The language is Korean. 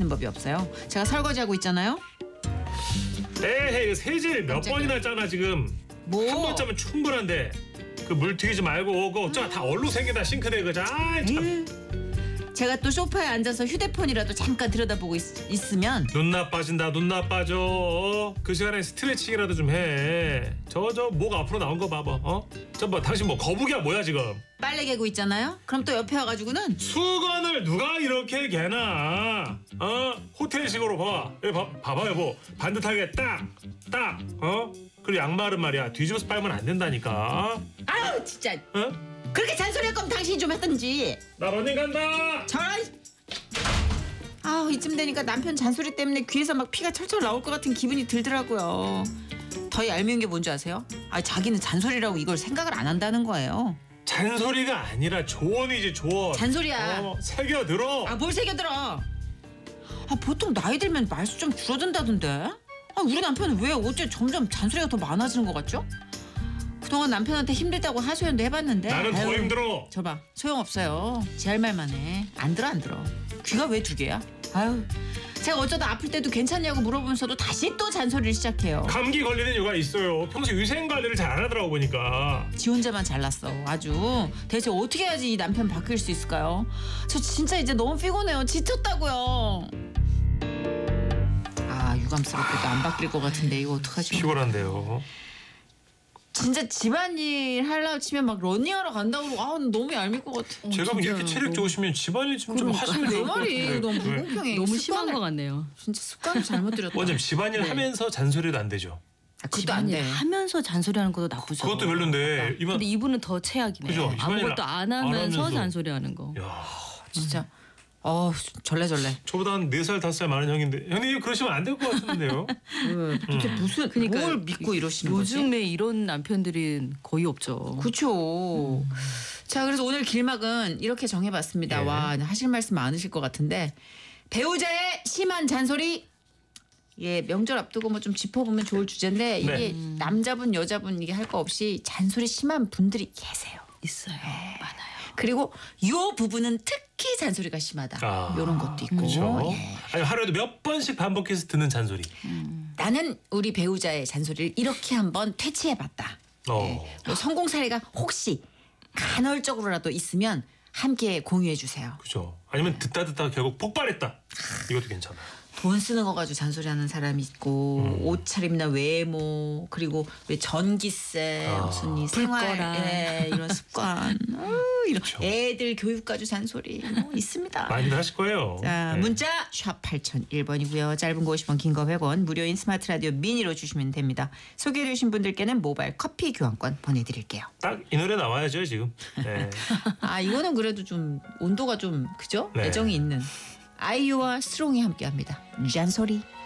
방법이 없어요. 제가 설거지하고 있잖아요. 에이 세제를 몇 깜짝이야. 번이나 짜나 지금. 뭐? 한 번 짜면 충분한데 그 물 튀기지 말고 그거 다 얼룩 생기다 싱크대에 그자. 아이 참. 제가 또 소파에 앉아서 휴대폰이라도 잠깐 들여다보고 있으면 눈 나빠진다 눈 나빠져. 그 시간에 스트레칭이라도 좀 해. 저 목 앞으로 나온 거 봐봐. 저 뭐 당신 뭐 거북이야 뭐야 지금. 빨래 개고 있잖아요. 그럼 또 옆에 와가지고는 수건을 누가 이렇게 개나? 호텔식으로 봐. 여기 봐봐 여보. 반듯하게 딱. 그리고 양말은 말이야 뒤집어서 빨면 안 된다니까. 아유 진짜 어? 그렇게 잔소리할 거면 당신이 좀 했던지. 나 러닝 간다. 저런. 아우 이쯤 되니까 남편 잔소리 때문에 귀에서 막 피가 철철 나올 것 같은 기분이 들더라고요. 더 얄미운 게 뭔지 아세요? 자기는 잔소리라고 이걸 생각을 안 한다는 거예요. 잔소리가 아니라 조언이지 조언. 잔소리야. 새겨 들어. 뭘 새겨들어. 보통 나이 들면 말수 좀 줄어든다던데. 우리 남편은 왜 어째 점점 잔소리가 더 많아지는 것 같죠? 그동안 남편한테 힘들다고 하소연도 해봤는데 나는 더 힘들어. 저봐 소용없어요. 제 할 말만 해. 안 들어. 귀가 왜 두 개야? 아유 제가 어쩌다 아플 때도 괜찮냐고 물어보면서도 다시 또 잔소리를 시작해요. 감기 걸리는 이유가 있어요. 평소 위생 관리를 잘 안 하더라고 보니까. 지 혼자만 잘났어. 아주. 대체 어떻게 해야지 이 남편 바뀔 수 있을까요? 저 진짜 이제 너무 피곤해요. 지쳤다고요. 유감스럽게도 안 바뀔 것 같은데 이거 어떡하죠? 피곤한데요. 진짜 집안일 하려고 치면 막 러닝하러 간다고 그러고 너무 얄밉 것 같아. 제가 이렇게 체력 좋으시면 집안일 좀 하시면 내 좋을 것 말이 같은데. 너무 불공평해. 너무 심한 것 같네요. 진짜 습관을 잘못 들였다. 원장님 집안일 네. 하면서 잔소리도 안 되죠. 그것도 안 돼. 하면서 잔소리하는 것도 나쁘죠. 그것도 별론데 이번 근데 이분은 더 최악이네. 그죠? 아무것도 안 하면서 잔소리하는 거. 야, 진짜. 절레절레. 저보다 한 4살 5살 많은 형인데 형님 그러시면 안 될 것 같은데요. 도대체 무슨 그러니까 뭘 믿고 이러시는 거지? 요즘에 이런 남편들은 거의 없죠. 그렇죠. 자, 그래서 오늘 길막은 이렇게 정해봤습니다. 예. 와, 하실 말씀 많으실 것 같은데 배우자의 심한 잔소리. 예, 명절 앞두고 뭐 좀 짚어보면 좋을 주제인데 이게 네. 남자분 여자분 이게 할 거 없이 잔소리 심한 분들이 계세요. 있어요. 많아요. 그리고 요 부분은 특히 잔소리가 심하다. 이런 것도 있고. 그렇죠. 예. 아니 하루에도 몇 번씩 반복해서 듣는 잔소리. 나는 우리 배우자의 잔소리를 이렇게 한번 퇴치해봤다. 뭐 성공 사례가 혹시 간헐적으로라도 있으면 함께 공유해 주세요. 그죠. 아니면 듣다 결국 폭발했다. 이것도 괜찮아요. 돈 쓰는 거 가지고 잔소리하는 사람이 있고 옷차림이나 외모 그리고 왜 전기세 무슨 이 생활 불거라. 이런 습관 이런 그렇죠. 애들 교육 가지고 잔소리 뭐 있습니다. 많이들 하실 거예요. 자, 네. 문자 샵 8001번이고요. 짧은 거 50원, 긴 거 100원, 무료인 스마트 라디오 미니로 주시면 됩니다. 소개해 주신 분들께는 모바일 커피 교환권 보내드릴게요. 딱 이 노래 나와야죠 지금. 네. 이거는 그래도 좀 온도가 좀 그죠? 네. 애정이 있는 아이유와 스트롱이 함께합니다. 잔소리.